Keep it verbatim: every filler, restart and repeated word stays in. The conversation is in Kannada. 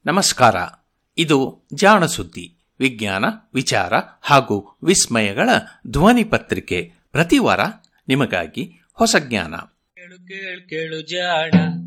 ನಮಸ್ಕಾರ. ಇದು ಜಾಣ ಸುದ್ದಿ, ವಿಜ್ಞಾನ, ವಿಚಾರ ಹಾಗೂ ವಿಸ್ಮಯಗಳ ಧ್ವನಿ ಪತ್ರಿಕೆ. ಪ್ರತಿ ವಾರ ನಿಮಗಾಗಿ ಹೊಸ ಜ್ಞಾನ. ಕೇಳು ಕೇಳು ಕೇಳು ಜಾಣ